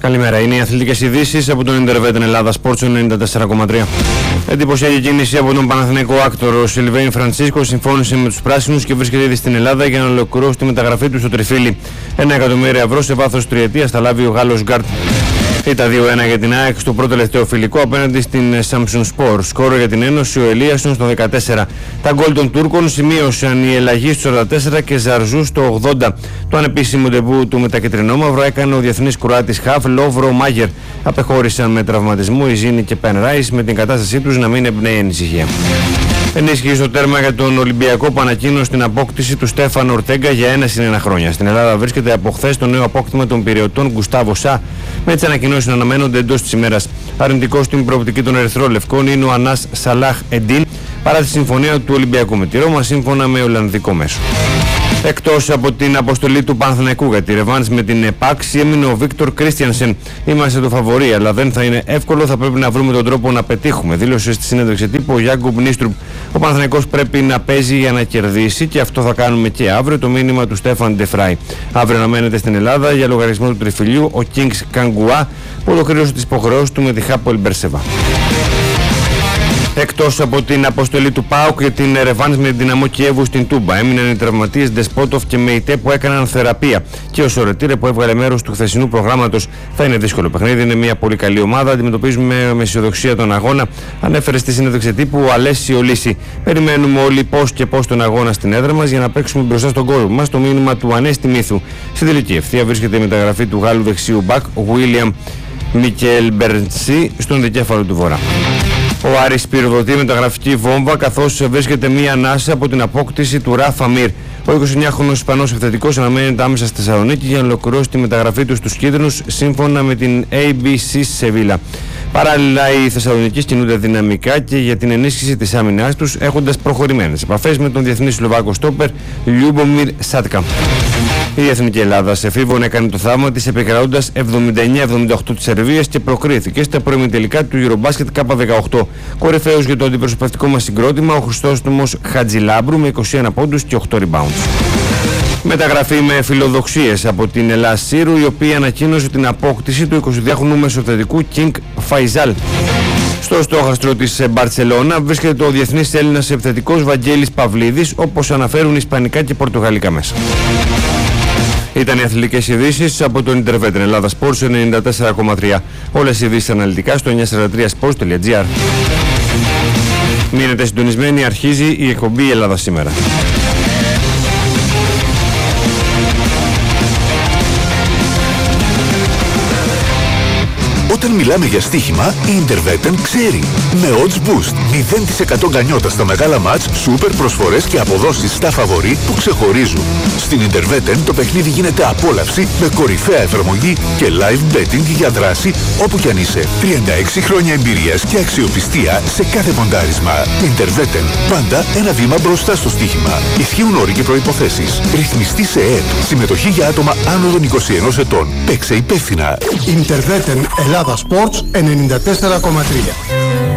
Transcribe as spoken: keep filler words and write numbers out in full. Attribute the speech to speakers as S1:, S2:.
S1: Καλημέρα. Είναι οι αθλητικές ειδήσεις από τον Ιντερβέτεν Ελλάδα Sports ενενήντα τέσσερα κόμμα τρία. Εντυπωσιακή κίνηση από τον Παναθηναϊκό άκτορο. Ο Σιλβέιν Φρανσίσκο συμφώνησε με τους πράσινους και βρίσκεται ήδη στην Ελλάδα για να ολοκληρώσει τη μεταγραφή του στο Τριφύλι. Ένα εκατομμύριο ευρώ σε βάθος τριετίας θα λάβει ο Γάλλος Γκάρτ. Ήταν δύο ένα για την ΑΕΚ στο πρώτο τελευταίο φιλικό απέναντι στην Samsun Spor. Σκόρο για την Ένωση ο Ελίασον στο δεκατέσσερα. Τα γκολ των Τούρκων σημείωσαν η Ελαγή στο σαράντα τέσσερα και Ζαρζού στο ογδόντα. Το ανεπίσημο ντεμπού του με τα κυτρινόμαυρα έκανε ο διεθνής Κροάτης Χαφ Λόβρο Μάγερ. Απεχώρησαν με τραυματισμό η Ζήνη και Πεν Ράις, με την κατάστασή τους να μην εμπνέει ανησυχία. Ενίσχυση στο τέρμα για τον Ολυμπιακό που ανακοίνωσε την απόκτηση του Στέφαν Ορτέγκα για ένα συν ένα χρόνια. Στην Ελλάδα βρίσκεται από χθες το νέο απόκτημα των Πειραιωτών Γκουστάβο Σα, με τις ανακοινώσεις να αναμένονται εντός της ημέρας. Αρνητικό στην προοπτική των Ερυθρόλευκων είναι ο Ανάς Σαλάχ Εντίν, παρά τη συμφωνία του Ολυμπιακού με τη Ρώμα σύμφωνα με Ολλανδικό μέσο. Εκτός από την αποστολή του Παναθηναϊκού για τη ρεβάνς με την ΕΠΑΞ έμεινε ο Βίκτορ Κρίστιανσεν. Είμαστε το φαβορί, αλλά δεν θα είναι εύκολο, θα πρέπει να βρούμε τον τρόπο να πετύχουμε, δήλωσε στη συνέντευξη τύπου ο Γιάκουμπ Νίστρουπ. Ο Παναθηναϊκός πρέπει να παίζει για να κερδίσει και αυτό θα κάνουμε και αύριο, το μήνυμα του Στέφαν Ντεφράι. Αύριο αναμένεται στην Ελλάδα για λογαριασμό του Τριφυλιού ο Κίνγκς Καγκουά, που ολοκλήρωσε τις υποχρεώσεις του με τη Χάπολ Μπερσεβά. Εκτός από την αποστολή του ΠΑΟΚ για την ρεβάνς με την Δυναμό Κιέβου στην Τούμπα, έμειναν οι τραυματίες Ντεσπότοφ και Μεϊτέ που έκαναν θεραπεία και ο Σορετήρε που έβγαλε μέρος του χθεσινού προγράμματος. Θα είναι δύσκολο παιχνίδι, είναι μια πολύ καλή ομάδα. Αντιμετωπίζουμε με αισιοδοξία τον αγώνα, ανέφερε στη συνέντευξη τύπου ο Αλέσιο Λύση. Περιμένουμε όλοι πώς και πώς τον αγώνα στην έδρα μας για να παίξουμε μπροστά στον κόσμο μας. Το μήνυμα του Ανέστη Μύθου. Στην τελική ευθεία βρίσκεται η μεταγραφή του Γάλλου δεξιού μπακ, ο Βίλιαμ Μικέλ Μπερντσί, στον δικέφαλο του Βορρά. Ο Άρης πυροδοτεί μεταγραφική βόμβα, καθώς βρίσκεται μία ανάσα από την απόκτηση του Ράφα Μιρ. Ο εικοσιεννιάχρονος Ισπανός επιθετικός αναμένεται άμεσα στη Θεσσαλονίκη για να ολοκληρώσει τη μεταγραφή του στους κίτρινους σύμφωνα με την έι μπι σι Σεβίλα. Παράλληλα, οι Θεσσαλονικοί κινούνται δυναμικά και για την ενίσχυση της άμυνάς τους, έχοντας προχωρημένες επαφές με τον διεθνή Σλοβάκο στόπερ Λιούμπομιρ Σάτκα. Η Εθνική Ελλάδα σε φίβον έκανε το θαύμα της επικρατώντας εβδομήντα εννέα εβδομήντα οκτώ της Σερβίας και προκρίθηκε στα προημιτελικά του Eurobasket Κάπα δεκαοκτώ. Κορυφαίος για το αντιπροσωπευτικό μας συγκρότημα ο Χριστόστομος Χατζηλάμπρου με είκοσι ένα πόντους και οκτώ rebounds. Μεταγραφή με φιλοδοξίες από την Ελλάς Σύρου, η οποία ανακοίνωσε την απόκτηση του εικοσιδυάχρονου μεσοθετικού King Φαϊζάλ. Στο στόχαστρο της Μπαρτσελώνα βρίσκεται το διεθνής Έλληνας επιθετικός Βαγγέλης Παυλίδης, όπως αναφέρουν ισπανικά και πορτογαλικά μέσα. Ήταν οι αθλητικές ειδήσεις από τον Ιντερβέτεν Ελλάδα Sports ενενήντα τέσσερα κόμμα τρία. Όλες οι ειδήσεις αναλυτικά στο εννιακόσια σαράντα τρία sports τελεία τζι άρ. Μείνετε συντονισμένοι, αρχίζει η εκπομπή Ελλάδα σήμερα.
S2: Όταν μιλάμε για στοίχημα, η Interveten ξέρει. Με Odds Boost, μηδέν τοις εκατό γκανιότα στα μεγάλα μάτς, σούπερ προσφορές και αποδόσεις στα φαβορί που ξεχωρίζουν. Στην Interveten το παιχνίδι γίνεται απόλαυση με κορυφαία εφαρμογή και live betting για δράση όπου κι αν είσαι. τριάντα έξι χρόνια εμπειρίας και αξιοπιστία σε κάθε ποντάρισμα. Interveten, πάντα ένα βήμα μπροστά στο στοίχημα. Ισχύουν όροι και προϋποθέσεις. Ρυθμιστή σε ΕΕΠ. Συμμετοχή για άτομα άνω των είκοσι ενός ετών. Παίξε υπεύθυνα.
S3: Ιντερβέτεν Ελλάδα Sports ενενήντα τέσσερα κόμμα τρία.